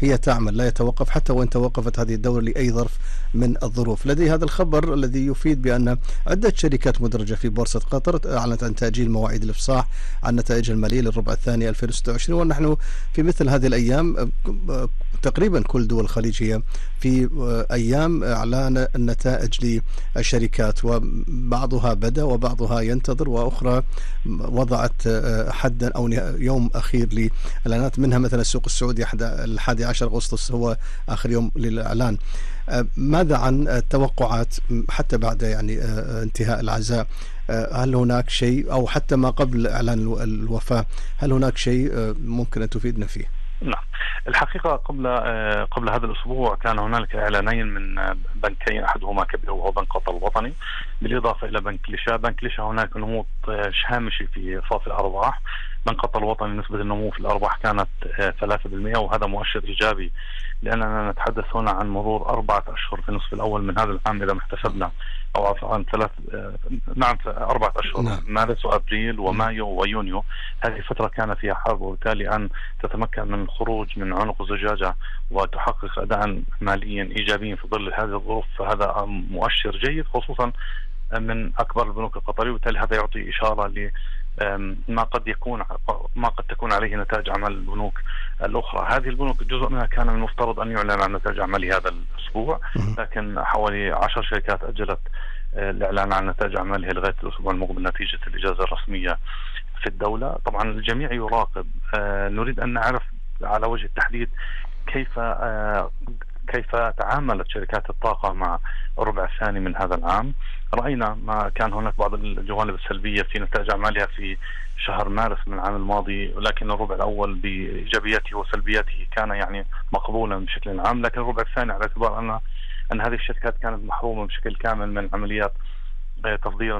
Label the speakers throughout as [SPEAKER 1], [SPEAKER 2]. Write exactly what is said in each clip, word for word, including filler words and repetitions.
[SPEAKER 1] هي تعمل لا يتوقف حتى وإن توقفت هذه الدورة لأي ظرف من الظروف. لدي هذا الخبر الذي يفيد بأن عدة شركات مدرجة في بورصة قطر أعلنت عن تأجيل مواعيد الإفصاح عن نتائجها المالية للربع الثاني ألفين وستة وعشرين، ونحن في مثل هذه الأيام تقريبا كل دول الخليج هي في أيام إعلان النتائج للشركات، وبعضها بدأ وبعضها ينتظر، وأخرى وضعت حدا أو يوم أخير للإعلانات، منها مثلا السوق السعودي الحادي عشر أغسطس هو آخر يوم للإعلان. ماذا عن التوقعات حتى بعد يعني انتهاء العزاء؟ هل هناك شيء أو حتى ما قبل إعلان الوفاة هل هناك شيء ممكن أن تفيدنا فيه؟
[SPEAKER 2] نعم، الحقيقة قبل قبل هذا الأسبوع كان هنالك إعلانين من بنكين، أحدهما كبير وهو بنك قطر الوطني، بالإضافة إلى بنك ليشا. بنك ليشا هناك نمو هامشي في صافي الأرباح. بنك قطر الوطني نسبة النمو في الأرباح كانت ثلاثة بالمئة، وهذا مؤشر إيجابي لأننا نتحدث هنا عن مرور أربعة أشهر في النصف الأول من هذا العام إذا ما احتسبنا، أو عن ثلاث نعم أربعة أشهر، نعم. مارس وأبريل ومايو ويونيو، هذه فترة كان فيها حرب، وبالتالي أن تتمكن من الخروج من عنق الزجاجة وتحقق أداء ماليا إيجابيا في ظل هذه الظروف، فهذا مؤشر جيد خصوصا من أكبر البنوك القطرية، وبالتالي هذا يعطي إشارة ل ما قد يكون ما قد تكون عليه نتائج أعمال البنوك الأخرى. هذه البنوك جزء منها كان من المفترض أن يعلن عن نتائج أعمالها هذا الأسبوع، لكن حوالي عشر شركات أجلت الإعلان عن نتائج أعمالها لغاية الأسبوع المقبل نتيجة الإجازة الرسمية في الدولة. طبعا الجميع يراقب، نريد أن نعرف على وجه التحديد كيف كيف تعاملت شركات الطاقة مع الربع الثاني من هذا العام. رأينا ما كان هناك بعض الجوانب السلبية في نتائج أعمالها في شهر مارس من العام الماضي، ولكن الربع الأول بإيجابياته وسلبياته كان يعني مقبولا بشكل عام. لكن الربع الثاني على اعتبار أن أن هذه الشركات كانت محرومة بشكل كامل من عمليات تصدير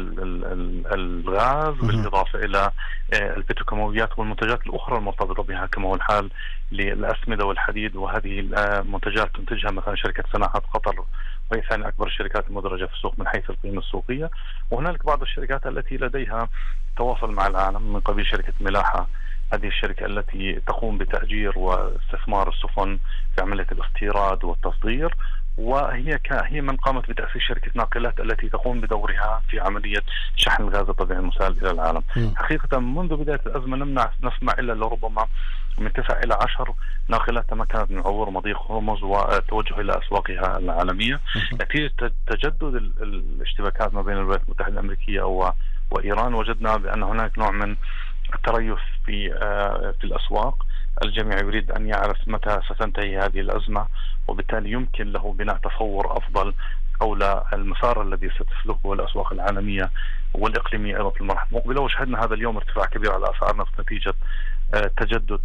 [SPEAKER 2] الغاز بالإضافة إلى البتروكيماويات والمنتجات الأخرى المرتبطة بها، كما هو الحال للأسمدة والحديد، وهذه المنتجات تنتجها مثلا شركة صناعة قطر، وهي ثاني أكبر الشركات المدرجة في السوق من حيث القيمة السوقية. وهنالك بعض الشركات التي لديها تواصل مع العالم من قبيل شركة ملاحة، هذه الشركة التي تقوم بتأجير واستثمار السفن في عملية الاستيراد والتصدير، وهي هي من قامت بتأسيس شركة ناقلات التي تقوم بدورها في عملية شحن الغاز الطبيعي المسال إلى العالم. م. حقيقة منذ بداية الأزمة لم نسمع إلا لربما من تسع إلى عشر ناقلات تمكنت من عبور مضيق هرمز والتوجه إلى أسواقها العالمية نتيجة تجدد الاشتباكات ما بين الولايات المتحدة الأمريكية وإيران. وجدنا بأن هناك نوع من التريث في في الأسواق. الجميع يريد أن يعرف متى ستنتهي هذه الأزمة، وبالتالي يمكن له بناء تصور أفضل حول المسار الذي ستسلكه الأسواق العالمية والإقليمية أيضا في المرحلة المقبلة. وشهدنا هذا اليوم ارتفاع كبير على أسعار النفط نتيجة تجدد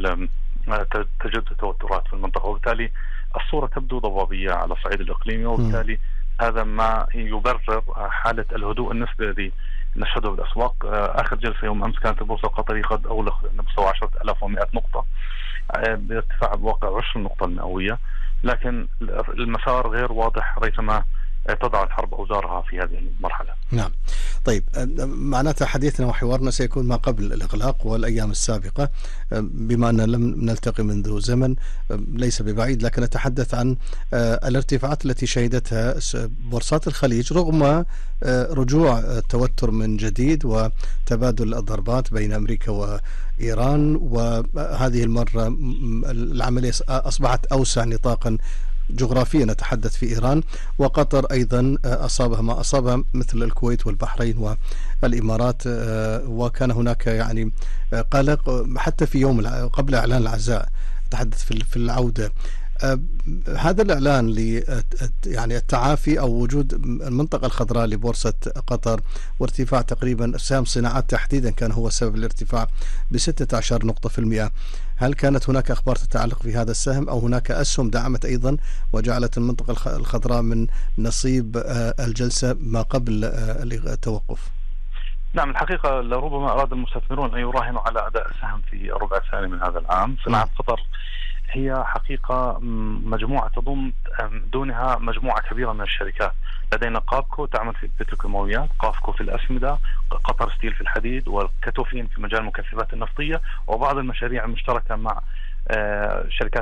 [SPEAKER 2] تجدد التوترات في المنطقة، وبالتالي الصورة تبدو ضبابية على الصعيد الإقليمي، وبالتالي هذا ما يبرر حالة الهدوء النسبي الذي نشهده بالأسواق. آخر جلسة يوم أمس كانت البورصة القطرية قد أغلق بمستوى عشرة آلاف ومئة نقطة بارتفاع بواقع عشر نقطة مئوية، لكن المسار غير واضح ريثما تضع الحرب أوزارها في هذه المرحلة.
[SPEAKER 1] نعم. طيب، معناتها حديثنا وحوارنا سيكون ما قبل الإغلاق والأيام السابقة، بما أن لم نلتقي منذ زمن ليس ببعيد، لكن نتحدث عن الارتفاعات التي شهدتها بورصات الخليج رغم رجوع التوتر من جديد وتبادل الضربات بين أمريكا وإيران، وهذه المرة العملية أصبحت أوسع نطاقا جغرافيا، نتحدث في إيران، وقطر أيضا أصابها ما أصابها مثل الكويت والبحرين والإمارات، وكان هناك يعني قلق حتى في يوم قبل إعلان العزاء، تحدث في العودة. هذا الإعلان ل يعني التعافي أو وجود المنطقة الخضراء لبورصة قطر وارتفاع تقريبا سهم صناعات تحديدا كان هو سبب الارتفاع بستة عشر نقطة في المئة. هل كانت هناك أخبار تتعلق في هذا السهم أو هناك أسهم دعمت أيضا وجعلت المنطقة الخضراء من نصيب الجلسة ما قبل التوقف؟
[SPEAKER 2] نعم، الحقيقة لربما أراد المستثمرون أن يراهنوا على أداء السهم في الربع الثاني من هذا العام. صناعة قطر هي حقيقة مجموعة تضم دونها مجموعة كبيرة من الشركات. لدينا قابكو تعمل في البتروكيماويات، قافكو في الأسمدة، قطر ستيل في الحديد، والكاتوفين في مجال المكثفات النفطية، وبعض المشاريع المشتركة مع شركات